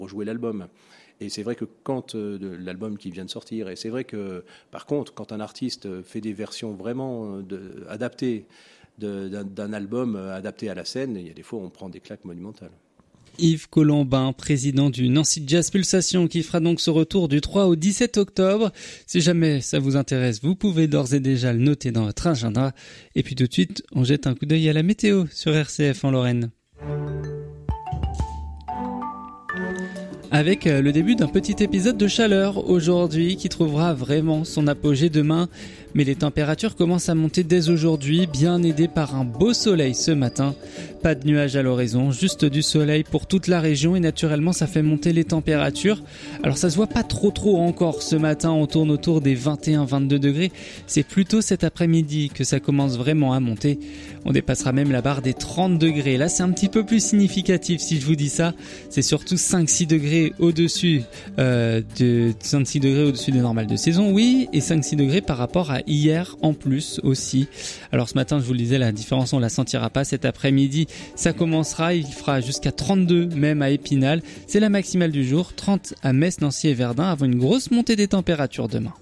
pour jouer l'album. Et c'est vrai que quand l'album qui vient de sortir, et c'est vrai que par contre, quand un artiste fait des versions vraiment adaptées d'un album adapté à la scène, il y a des fois où on prend des claques monumentales. Yves Colombin, président du Nancy Jazz Pulsation, qui fera donc ce retour du 3 au 17 octobre. Si jamais ça vous intéresse, vous pouvez d'ores et déjà le noter dans votre agenda. Et puis tout de suite, on jette un coup d'œil à la météo sur RCF en Lorraine. Avec le début d'un petit épisode de chaleur aujourd'hui qui trouvera vraiment son apogée demain. Mais les températures commencent à monter dès aujourd'hui, bien aidées par un beau soleil ce matin. Pas de nuages à l'horizon, juste du soleil pour toute la région et naturellement ça fait monter les températures. Alors ça se voit pas trop encore ce matin, on tourne autour des 21-22 degrés. C'est plutôt cet après-midi que ça commence vraiment à monter. On dépassera même la barre des 30 degrés. Là c'est un petit peu plus significatif si je vous dis ça. C'est surtout 5-6 degrés au-dessus de 5-6 degrés au-dessus des normales de saison, oui, et 5-6 degrés par rapport à hier en plus aussi. Alors ce matin, je vous le disais, la différence on la sentira pas. Cet après-midi, ça commencera, il fera jusqu'à 32 même à Épinal. C'est la maximale du jour, 30 à Metz, Nancy et Verdun avant une grosse montée des températures demain.